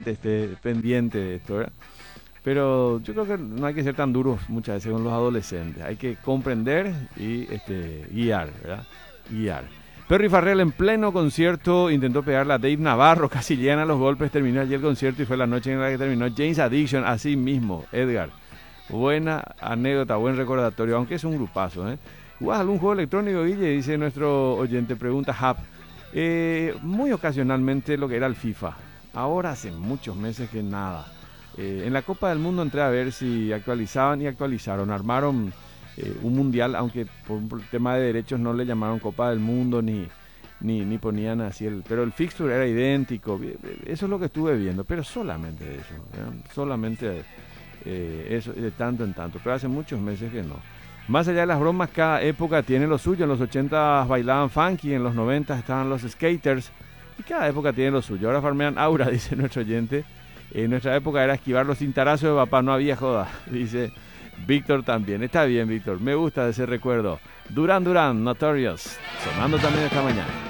gente esté pendiente de esto, ¿verdad? Pero yo creo que no hay que ser tan duros muchas veces con los adolescentes. Hay que comprender y guiar, ¿verdad? Guiar. Perry Farrell en pleno concierto intentó pegarle a Dave Navarro, casi llegan a los golpes, terminó allí el concierto y fue la noche en la que terminó James Addiction, así mismo, Edgar. Buena anécdota, buen recordatorio, aunque es un grupazo, ¿eh? ¿Jugás algún juego electrónico, Guille? Dice nuestro oyente, pregunta Hub. Muy ocasionalmente lo que era el FIFA. Ahora hace muchos meses que nada. En la Copa del Mundo entré a ver si actualizaban y actualizaron. Armaron un mundial, aunque por un tema de derechos no le llamaron Copa del Mundo ni ponían así pero el fixture era idéntico. Eso es lo que estuve viendo, pero solamente eso, ¿eh? Solamente eso, de tanto en tanto, pero hace muchos meses que no. Más allá de las bromas, cada época tiene lo suyo. En los 80 bailaban funky, en los 90 estaban los skaters, y cada época tiene lo suyo. Ahora farmean aura, dice nuestro oyente. En nuestra época era esquivar los cintarazos de papá, no había joda, dice Víctor también. Está bien, Víctor, me gusta ese recuerdo. Duran Duran, Notorious, sonando también esta mañana.